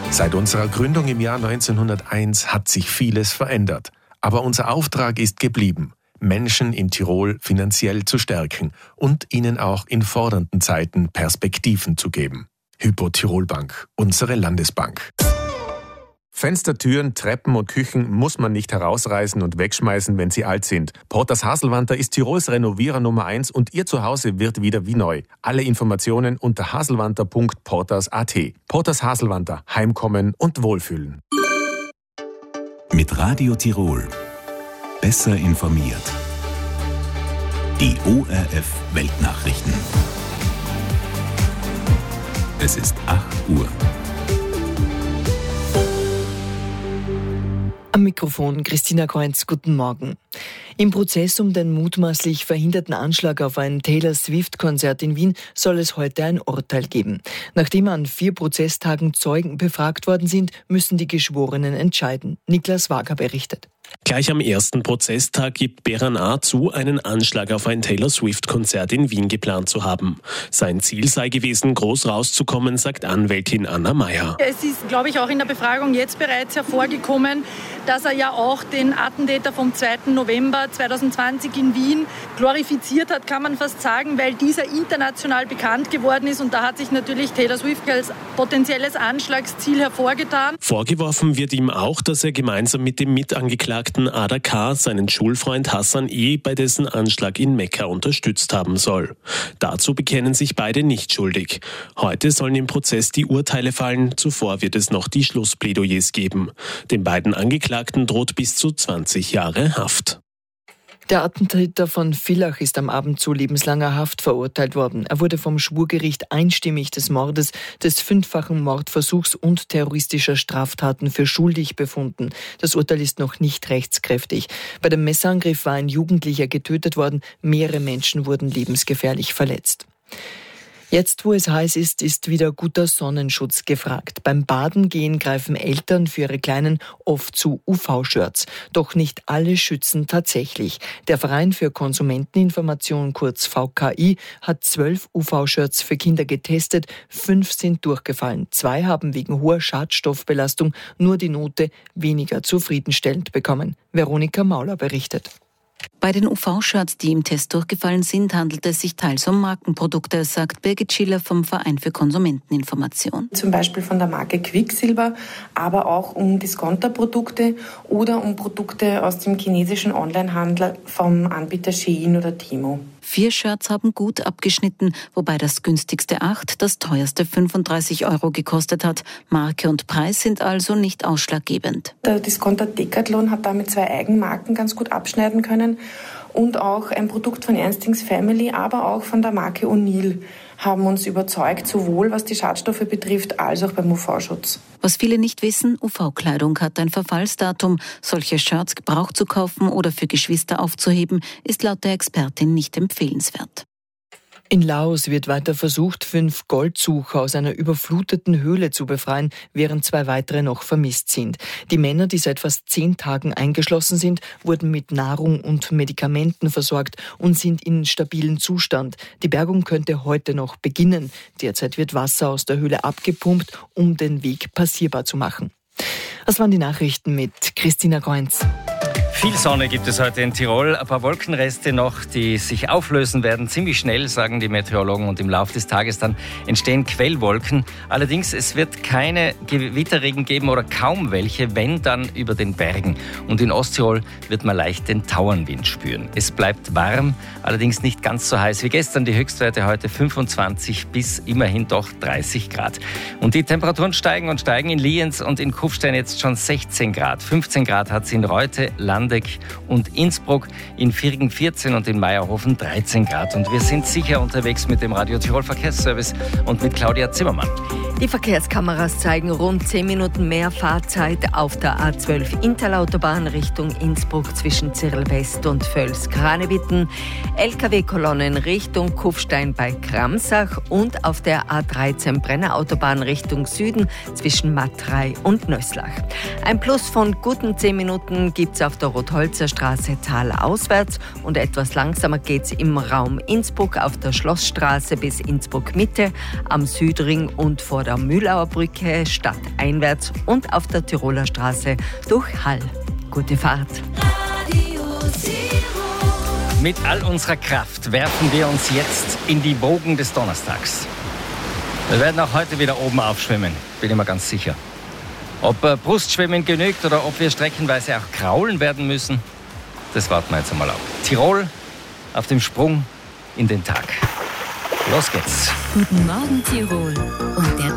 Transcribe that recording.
Seit unserer Gründung im Jahr 1901 hat sich vieles verändert. Aber unser Auftrag ist geblieben, Menschen in Tirol finanziell zu stärken und ihnen auch in fordernden Zeiten Perspektiven zu geben. Hypo Tirol Bank, unsere Landesbank. Fenster, Türen, Treppen und Küchen muss man nicht herausreißen und wegschmeißen, wenn sie alt sind. Porters Haselwanter ist Tirols Renovierer Nummer 1 und Ihr Zuhause wird wieder wie neu. Alle Informationen unter haselwanter.porters.at. Porters Haselwanter, Heimkommen und Wohlfühlen. Mit Radio Tirol. Besser informiert. Die ORF Weltnachrichten. Es ist 8 Uhr. Am Mikrofon Christina Kreunz, guten Morgen. Im Prozess um den mutmaßlich verhinderten Anschlag auf ein Taylor-Swift-Konzert in Wien soll es heute ein Urteil geben. Nachdem an 4 Prozesstagen Zeugen befragt worden sind, müssen die Geschworenen entscheiden. Niklas Wager berichtet. Gleich am ersten Prozesstag gibt Beran A. zu, einen Anschlag auf ein Taylor-Swift-Konzert in Wien geplant zu haben. Sein Ziel sei gewesen, groß rauszukommen, sagt Anwältin Anna Meyer. Es ist, glaube ich, auch in der Befragung jetzt bereits hervorgekommen, dass er ja auch den Attentäter vom 2. November 2020 in Wien glorifiziert hat, kann man fast sagen, weil dieser international bekannt geworden ist. Und da hat sich natürlich Taylor Swift als potenzielles Anschlagsziel hervorgetan. Vorgeworfen wird ihm auch, dass er gemeinsam mit dem Mitangeklagten Ada K. seinen Schulfreund Hassan E. bei dessen Anschlag in Mekka unterstützt haben soll. Dazu bekennen sich beide nicht schuldig. Heute sollen im Prozess die Urteile fallen, zuvor wird es noch die Schlussplädoyers geben. Den beiden Angeklagten droht bis zu 20 Jahre Haft. Der Attentäter von Villach ist am Abend zu lebenslanger Haft verurteilt worden. Er wurde vom Schwurgericht einstimmig des Mordes, des 5-fachen Mordversuchs und terroristischer Straftaten für schuldig befunden. Das Urteil ist noch nicht rechtskräftig. Bei dem Messerangriff war ein Jugendlicher getötet worden. Mehrere Menschen wurden lebensgefährlich verletzt. Jetzt, wo es heiß ist, ist wieder guter Sonnenschutz gefragt. Beim Baden gehen greifen Eltern für ihre Kleinen oft zu UV-Shirts. Doch nicht alle schützen tatsächlich. Der Verein für Konsumenteninformation, kurz VKI, hat 12 UV-Shirts für Kinder getestet. 5 sind durchgefallen. 2 haben wegen hoher Schadstoffbelastung nur die Note weniger zufriedenstellend bekommen. Veronika Mauler berichtet. Bei den UV-Shirts, die im Test durchgefallen sind, handelt es sich teils um Markenprodukte, sagt Birgit Schiller vom Verein für Konsumenteninformation. Zum Beispiel von der Marke Quicksilver, aber auch um Discounterprodukte oder um Produkte aus dem chinesischen Onlinehandel vom Anbieter Shein oder Temu. 4 Shirts haben gut abgeschnitten, wobei das günstigste 8, das teuerste 35 € gekostet hat. Marke und Preis sind also nicht ausschlaggebend. Der Discounter Decathlon hat damit 2 Eigenmarken ganz gut abschneiden können und auch ein Produkt von Ernstings Family, aber auch von der Marke O'Neill haben uns überzeugt, sowohl was die Schadstoffe betrifft, als auch beim UV-Schutz. Was viele nicht wissen, UV-Kleidung hat ein Verfallsdatum. Solche Shirts gebraucht zu kaufen oder für Geschwister aufzuheben, ist laut der Expertin nicht empfehlenswert. In Laos wird weiter versucht, 5 Goldsucher aus einer überfluteten Höhle zu befreien, während 2 weitere noch vermisst sind. Die Männer, die seit fast 10 Tagen eingeschlossen sind, wurden mit Nahrung und Medikamenten versorgt und sind in stabilem Zustand. Die Bergung könnte heute noch beginnen. Derzeit wird Wasser aus der Höhle abgepumpt, um den Weg passierbar zu machen. Das waren die Nachrichten mit Christina Kreunz. Viel Sonne gibt es heute in Tirol, ein paar Wolkenreste noch, die sich auflösen werden, ziemlich schnell, sagen die Meteorologen, und im Laufe des Tages dann entstehen Quellwolken. Allerdings, es wird keine Gewitterregen geben oder kaum welche, wenn dann über den Bergen. Und in Osttirol wird man leicht den Tauernwind spüren. Es bleibt warm, allerdings nicht ganz so heiß wie gestern. Die Höchstwerte heute 25 bis immerhin doch 30 Grad. Und die Temperaturen steigen und steigen. In Lienz und in Kufstein jetzt schon 16 Grad. 15 Grad hat es in Reute, Landeck und Innsbruck, in Virgen 14 und in Meierhofen 13 Grad. Und wir sind sicher unterwegs mit dem Radio Tirol Verkehrsservice und mit Claudia Zimmermann. Die Verkehrskameras zeigen rund 10 Minuten mehr Fahrzeit auf der A12 Interlautobahn Richtung Innsbruck zwischen Zirl West und Völs-Kranebitten, LKW-Kolonnen Richtung Kufstein bei Kramsach und auf der A13 Brennerautobahn Richtung Süden zwischen Matrei und Nöslach. Ein Plus von guten 10 Minuten gibt es auf der Rotholzer Straße talauswärts und etwas langsamer geht es im Raum Innsbruck auf der Schlossstraße bis Innsbruck Mitte, am Südring und vor der der Mühlauer Brücke stadteinwärts und auf der Tiroler Straße durch Hall. Gute Fahrt. Mit all unserer Kraft werfen wir uns jetzt in die Wogen des Donnerstags. Wir werden auch heute wieder oben aufschwimmen, bin ich mir ganz sicher. Ob Brustschwimmen genügt oder ob wir streckenweise auch kraulen werden müssen, das warten wir jetzt einmal ab. Tirol auf dem Sprung in den Tag. Los geht's. Guten Morgen Tirol und der